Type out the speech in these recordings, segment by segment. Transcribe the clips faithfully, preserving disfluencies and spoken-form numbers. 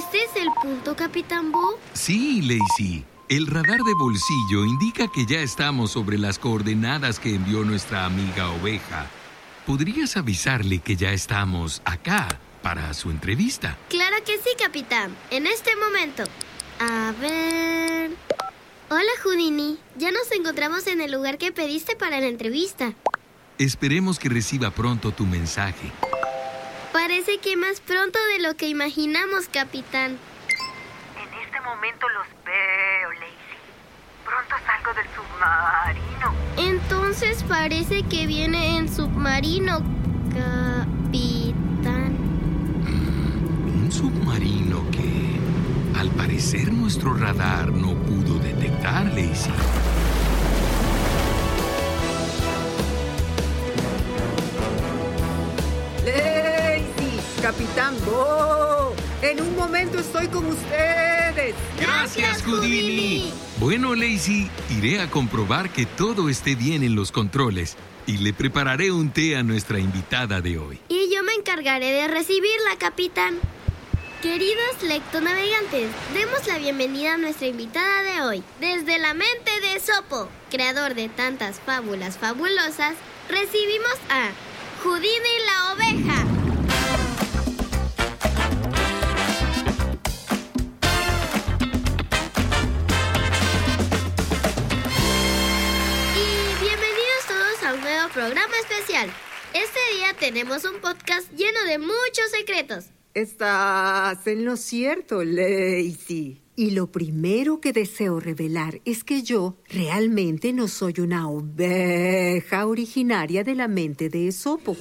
¿Este es el punto, Capitán Boo? Sí, Lacey. El radar de bolsillo indica que ya estamos sobre las coordenadas que envió nuestra amiga oveja. ¿Podrías avisarle que ya estamos acá para su entrevista? Claro que sí, capitán. En este momento. A ver... Hola, Houdini. Ya nos encontramos en el lugar que pediste para la entrevista. Esperemos que reciba pronto tu mensaje. Parece que más pronto de lo que imaginamos, capitán. En este momento los veo, Lacey. Pronto salgo del submarino. Entonces parece que viene en submarino, capitán. Un submarino que, al parecer, nuestro radar no pudo detectar, Lacey. ¡Lacey! ¡Capitán Boo! En un momento estoy con ustedes. ¡Gracias, Houdini! Bueno, Lacey, iré a comprobar que todo esté bien en los controles y le prepararé un té a nuestra invitada de hoy. Y yo me encargaré de recibirla, capitán. Queridos lectonavegantes, demos la bienvenida a nuestra invitada de hoy. Desde la mente de Esopo, creador de tantas fábulas fabulosas, recibimos a Houdini la oveja. Y bienvenidos todos a un nuevo programa especial. Este día tenemos un podcast lleno de muchos secretos. Estás en lo cierto, Lacey. Y lo primero que deseo revelar es que yo realmente no soy una oveja originaria de la mente de Esopo.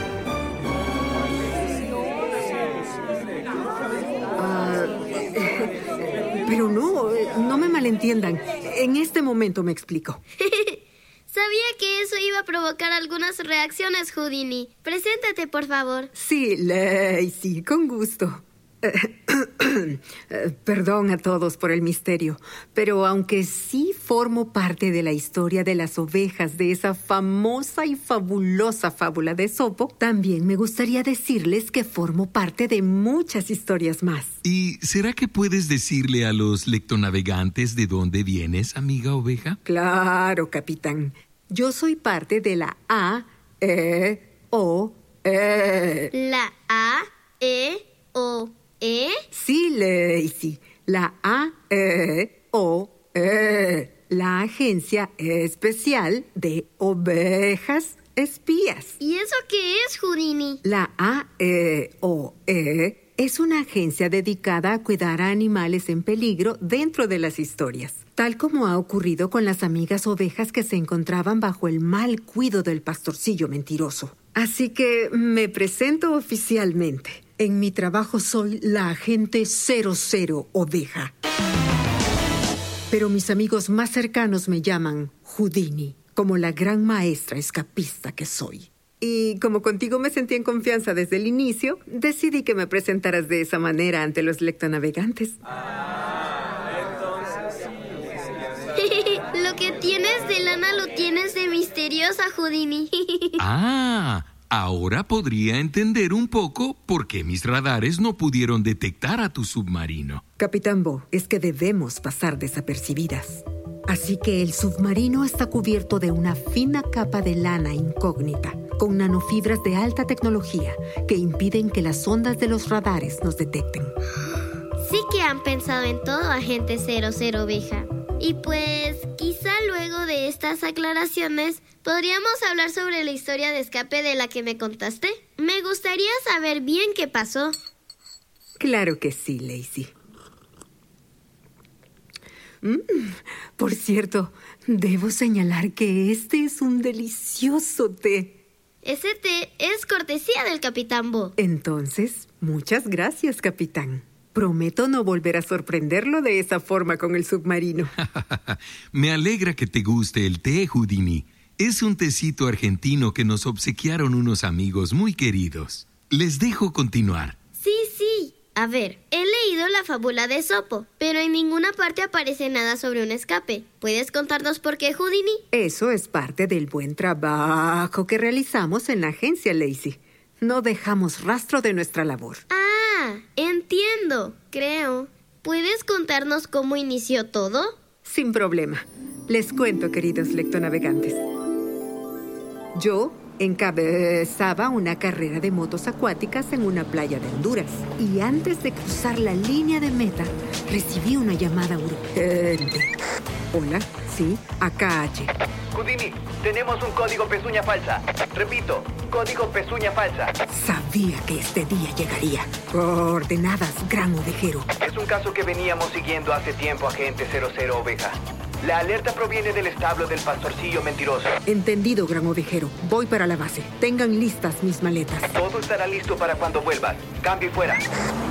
Ah, pero no, no me malentiendan. En este momento me explico. Sabía que eso iba a provocar algunas reacciones, Houdini. Preséntate, por favor. Sí, Lacey, con gusto. Perdón a todos por el misterio, pero aunque sí formo parte de la historia de las ovejas de esa famosa y fabulosa fábula de Esopo, también me gustaría decirles que formo parte de muchas historias más. ¿Y será que puedes decirle a los lectonavegantes de dónde vienes, amiga oveja? Claro, capitán. Yo soy parte de la A, E, O, E. La A, E, O, E. Sí, Lacey. La A, E, O, E. La Agencia Especial de Ovejas Espías. ¿Y eso qué es, Houdini? La A E O E es una agencia dedicada a cuidar a animales en peligro dentro de las historias, tal como ha ocurrido con las amigas ovejas que se encontraban bajo el mal cuidado del pastorcillo mentiroso. Así que me presento oficialmente. En mi trabajo soy la agente cero cero Oveja. Pero mis amigos más cercanos me llaman Houdini, como la gran maestra escapista que soy. Y como contigo me sentí en confianza desde el inicio, decidí que me presentaras de esa manera ante los lectonavegantes. Lo que tienes de lana lo tienes de misteriosa, Houdini. Ah, ahora podría entender un poco por qué mis radares no pudieron detectar a tu submarino. Capitán Boo, es que debemos pasar desapercibidas. Así que el submarino está cubierto de una fina capa de lana incógnita, con nanofibras de alta tecnología que impiden que las ondas de los radares nos detecten. Sí que han pensado en todo, agente cero cero Oveja. Y pues, quizá luego de estas aclaraciones, ¿podríamos hablar sobre la historia de escape de la que me contaste? Me gustaría saber bien qué pasó. Claro que sí, Lacey. Mm, por cierto, debo señalar que este es un delicioso té. Ese té es cortesía del Capitán Boo. Entonces, muchas gracias, capitán. Prometo no volver a sorprenderlo de esa forma con el submarino. Me alegra que te guste el té, Houdini. Es un tecito argentino que nos obsequiaron unos amigos muy queridos. Les dejo continuar. Sí, sí. A ver, he leído la fábula de Esopo, pero en ninguna parte aparece nada sobre un escape. ¿Puedes contarnos por qué, Houdini? Eso es parte del buen trabajo que realizamos en la agencia, Lacey. No dejamos rastro de nuestra labor. Ah, Ah, entiendo, creo. ¿Puedes contarnos cómo inició todo? Sin problema. Les cuento, queridos lectonavegantes. Yo encabezaba una carrera de motos acuáticas en una playa de Honduras. Y antes de cruzar la línea de meta, recibí una llamada urgente. Hola, sí, A K H. Houdini, tenemos un código pezuña falsa. Repito, código pezuña falsa. Sabía que este día llegaría. Coordenadas, gran ovejero. Es un caso que veníamos siguiendo hace tiempo, agente cero cero Oveja. La alerta proviene del establo del pastorcillo mentiroso. Entendido, gran ovejero. Voy para la base. Tengan listas mis maletas. Todo estará listo para cuando vuelvas. Cambio y fuera.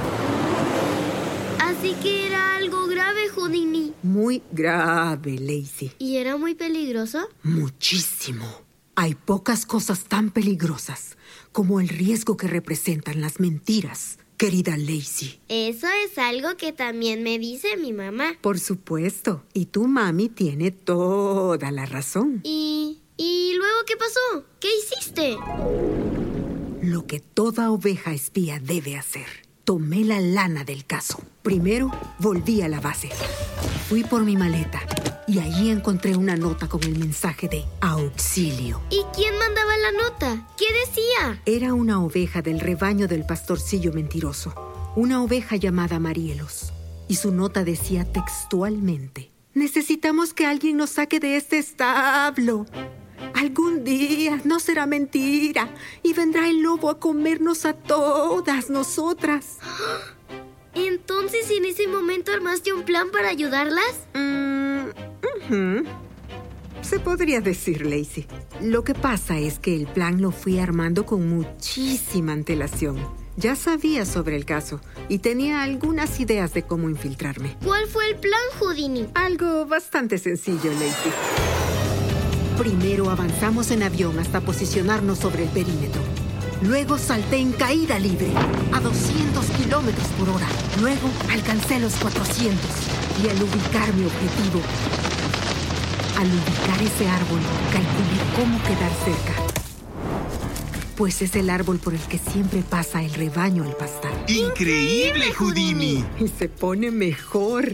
Así que era algo grave, Houdini. Muy grave, Lacey. ¿Y era muy peligroso? Muchísimo. Hay pocas cosas tan peligrosas como el riesgo que representan las mentiras, querida Lacey. Eso es algo que también me dice mi mamá. Por supuesto. Y tu mami tiene toda la razón. ¿Y, y luego qué pasó? ¿Qué hiciste? Lo que toda oveja espía debe hacer. Tomé la lana del caso. Primero, volví a la base. Fui por mi maleta y allí encontré una nota con el mensaje de auxilio. ¿Y quién mandaba la nota? ¿Qué decía? Era una oveja del rebaño del pastorcillo mentiroso. Una oveja llamada Marielos. Y su nota decía textualmente: necesitamos que alguien nos saque de este establo. Algún día no será mentira y vendrá el lobo a comernos a todas nosotras. ¿Entonces en ese momento armaste un plan para ayudarlas? Mm, uh-huh. Se podría decir, Lacey. Lo que pasa es que el plan lo fui armando con muchísima antelación. Ya sabía sobre el caso y tenía algunas ideas de cómo infiltrarme. ¿Cuál fue el plan, Houdini? Algo bastante sencillo, Lacey. Primero avanzamos en avión hasta posicionarnos sobre el perímetro. Luego salté en caída libre a doscientos kilómetros por hora. Luego alcancé los cuatrocientos y al ubicar mi objetivo, al ubicar ese árbol, calculé cómo quedar cerca. Pues es el árbol por el que siempre pasa el rebaño al pastar. ¡Increíble, Houdini! Y se pone mejor.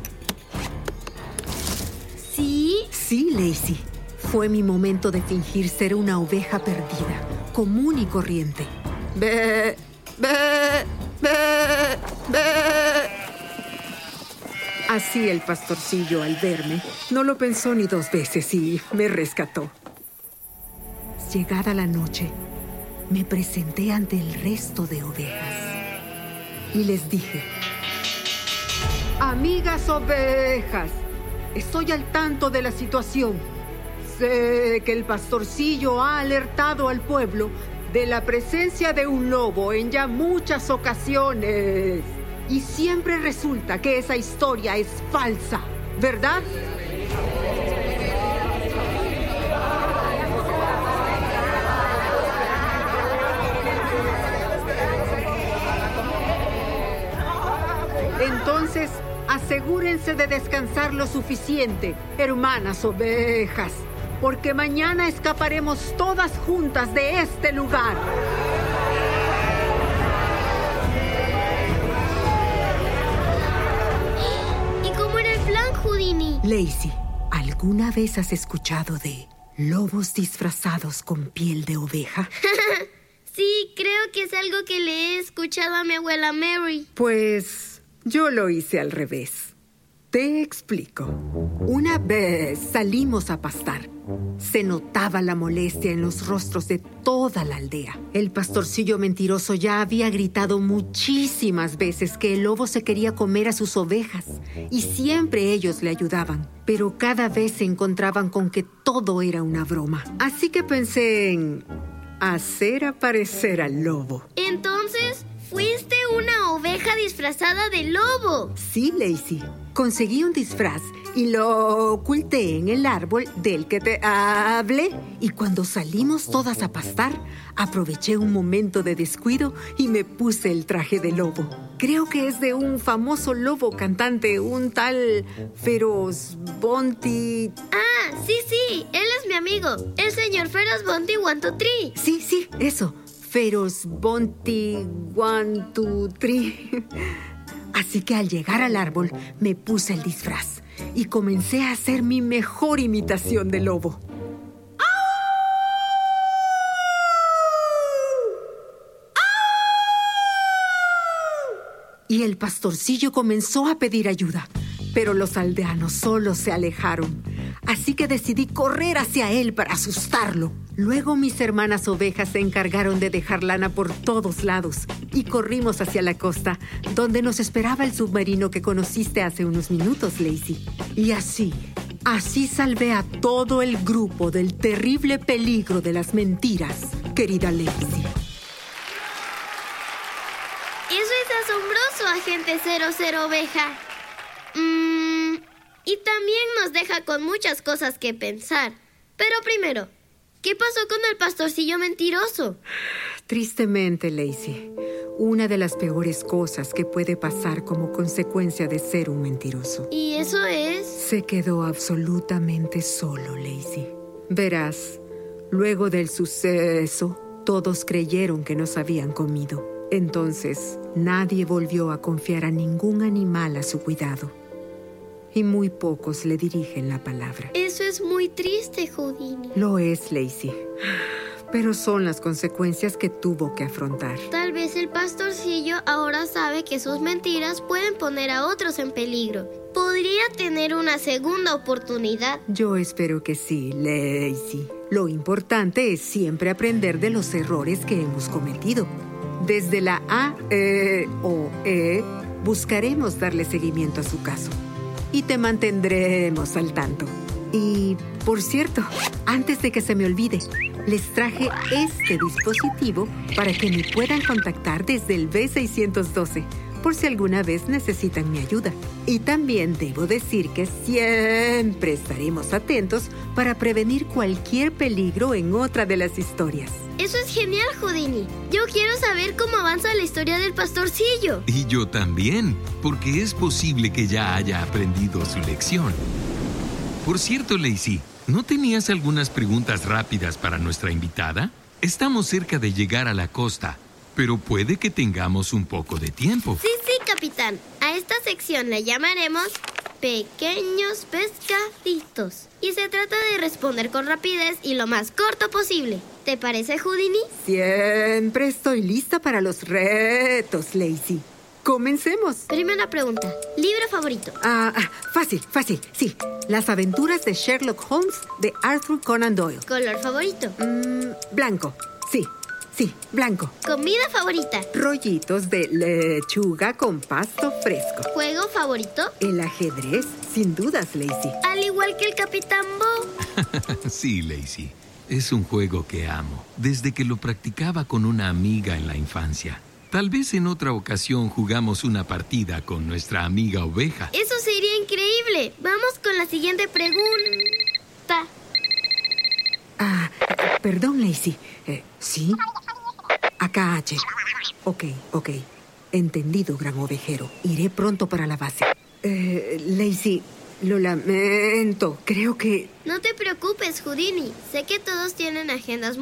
¿Sí? Sí, Lacey. Fue mi momento de fingir ser una oveja perdida, común y corriente. Be, be, be, be. Así el pastorcillo, al verme, no lo pensó ni dos veces y me rescató. Llegada la noche, me presenté ante el resto de ovejas y les dije: amigas ovejas, estoy al tanto de la situación. Sé que el pastorcillo ha alertado al pueblo de la presencia de un lobo en ya muchas ocasiones. Y siempre resulta que esa historia es falsa, ¿verdad? Entonces, asegúrense de descansar lo suficiente, hermanas ovejas, porque mañana escaparemos todas juntas de este lugar. ¿Y cómo era el plan, Houdini? Lacey, ¿alguna vez has escuchado de lobos disfrazados con piel de oveja? Sí, creo que es algo que le he escuchado a mi abuela Mary. Pues yo lo hice al revés. Te explico. Una vez salimos a pastar. Se notaba la molestia en los rostros de toda la aldea. El pastorcillo mentiroso ya había gritado muchísimas veces que el lobo se quería comer a sus ovejas y siempre ellos le ayudaban, pero cada vez se encontraban con que todo era una broma. Así que pensé en hacer aparecer al lobo. Entonces, fuiste una oveja disfrazada de lobo. Sí, Lacey. Conseguí un disfraz y lo oculté en el árbol del que te hablé. Y cuando salimos todas a pastar, aproveché un momento de descuido y me puse el traje de lobo. Creo que es de un famoso lobo cantante, un tal Feroz Bonti. Ah, sí, sí, él es mi amigo, el señor Feroz Bonti One Two Three. Sí, sí, eso. Feroz Bonti One Two Three. Así que al llegar al árbol me puse el disfraz y comencé a hacer mi mejor imitación de lobo. Y el pastorcillo comenzó a pedir ayuda, pero los aldeanos solo se alejaron. Así que decidí correr hacia él para asustarlo. Luego mis hermanas ovejas se encargaron de dejar lana por todos lados y corrimos hacia la costa, donde nos esperaba el submarino que conociste hace unos minutos, Lacey. Y así, así salvé a todo el grupo del terrible peligro de las mentiras, querida Lacey. Eso es asombroso, agente cero cero Oveja. Mm, y también nos deja con muchas cosas que pensar. Pero primero, ¿qué pasó con el pastorcillo mentiroso? Tristemente, Lacey, una de las peores cosas que puede pasar como consecuencia de ser un mentiroso. ¿Y eso es? Se quedó absolutamente solo, Lacey. Verás, luego del suceso, todos creyeron que nos habían comido. Entonces, nadie volvió a confiar a ningún animal a su cuidado. Y muy pocos le dirigen la palabra. Eso es muy triste, Houdini. Lo es, Lacey. Pero son las consecuencias que tuvo que afrontar. Tal vez el pastorcillo ahora sabe que sus mentiras pueden poner a otros en peligro. Podría tener una segunda oportunidad. Yo espero que sí, Lacey. Lo importante es siempre aprender de los errores que hemos cometido. Desde la A E O E, buscaremos darle seguimiento a su caso. Y te mantendremos al tanto. Y, por cierto, antes de que se me olvide, les traje este dispositivo para que me puedan contactar desde el B seiscientos doce, por si alguna vez necesitan mi ayuda. Y también debo decir que siempre estaremos atentos para prevenir cualquier peligro en otra de las historias. Eso es genial, Houdini. Yo quiero saber cómo avanza la historia del pastorcillo. Y yo también, porque es posible que ya haya aprendido su lección. Por cierto, Lacey, ¿no tenías algunas preguntas rápidas para nuestra invitada? Estamos cerca de llegar a la costa, pero puede que tengamos un poco de tiempo. Sí, sí, capitán. A esta sección le llamaremos Pequeños Pescaditos. Y se trata de responder con rapidez y lo más corto posible. ¿Te parece, Houdini? Siempre estoy lista para los retos, Lacey. Comencemos. Primera pregunta. ¿Libro favorito? Ah, ah, fácil, fácil, sí. Las aventuras de Sherlock Holmes de Arthur Conan Doyle. ¿Color favorito? Mm, blanco, sí, sí, blanco. ¿Comida favorita? Rollitos de lechuga con pasto fresco. ¿Juego favorito? El ajedrez, sin dudas, Lacey. Al igual que el Capitán Bo. Sí, Lacey. Es un juego que amo, desde que lo practicaba con una amiga en la infancia. Tal vez en otra ocasión jugamos una partida con nuestra amiga oveja. Eso sería increíble. Vamos con la siguiente pregunta. Ah, perdón, Lacey. Eh, ¿Sí? Acá H. Ok, ok. Entendido, gran ovejero. Iré pronto para la base. Eh, Lacey, lo lamento. Creo que... No te preocupes, Houdini. Sé que todos tienen agendas